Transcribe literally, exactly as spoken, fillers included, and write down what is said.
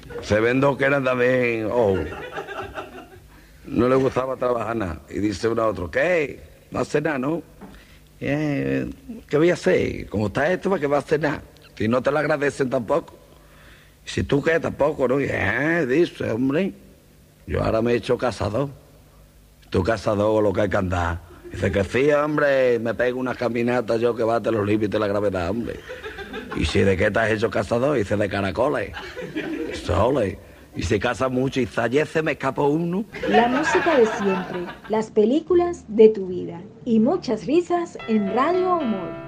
Se ven dos que eran también, oh, no le gustaba trabajar nada. Y dice uno a otro, ¿qué? No hace nada, ¿no? Eh, ¿Qué voy a hacer? Como está esto, ¿para qué va a hacer nada? Si no te lo agradecen tampoco. Y si tú qué, tampoco, ¿no? Y, eh, dice, hombre, yo ahora me he hecho cazador. Tú cazador, lo que hay que andar. Dice que sí, hombre, me pego unas caminatas yo que bate los límites de la gravedad, hombre. ¿Y si de qué te has hecho cazador? Dice, de caracoles. Sole. Y si caza mucho y fallece, me escapó uno. La música de siempre, las películas de tu vida y muchas risas en Radio Humor.